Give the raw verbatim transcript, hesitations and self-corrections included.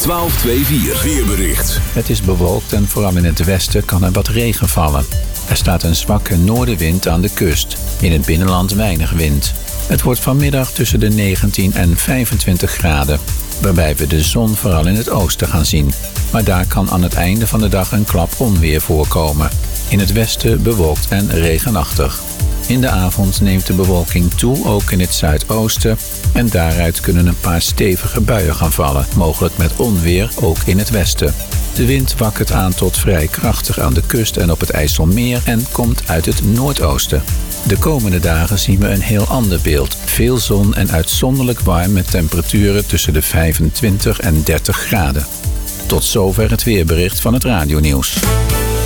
twaalf vierentwintig. Weerbericht. Het is bewolkt en vooral in het westen kan er wat regen vallen. Er staat een zwakke noordenwind aan de kust. In het binnenland weinig wind. Het wordt vanmiddag tussen de negentien en vijfentwintig graden. Waarbij we de zon vooral in het oosten gaan zien. Maar daar kan aan het einde van de dag een klap onweer voorkomen. In het westen bewolkt en regenachtig. In de avond neemt de bewolking toe, ook in het zuidoosten. En daaruit kunnen een paar stevige buien gaan vallen. Mogelijk met onweer, ook in het westen. De wind wakkert aan tot vrij krachtig aan de kust en op het IJsselmeer en komt uit het noordoosten. De komende dagen zien we een heel ander beeld. Veel zon en uitzonderlijk warm met temperaturen tussen de vijfentwintig en dertig graden. Tot zover het weerbericht van het Radionieuws.